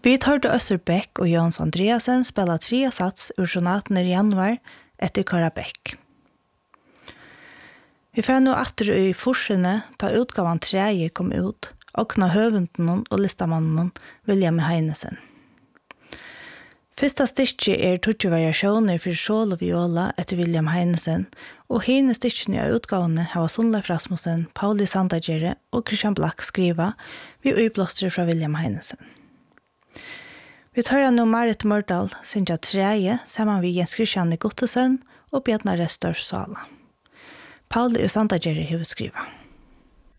Vi hørte Øster Bæk og Jans Andreasen spela 3 sats ur sonaten i januar etter Kara Bæk. Vi får nå atter i forsene ta utgavan 3 kom ut, okna høvenden og listamannen William Heinesen. Fyrsta stikki 20 variasjoner for sol og viola etter William Heinesen, og hine stikkene av utgavene har Sundleif Rasmussen, Pauli Sandagere og Christian Black skriva ved øyblåster fra William Heinesen. Vi tar nå Marit Mørdal, Sindja 3, sammen med Jens Christian Gottesen og Bjarnar Restors Sala. Pauli og Sandagere har skriva.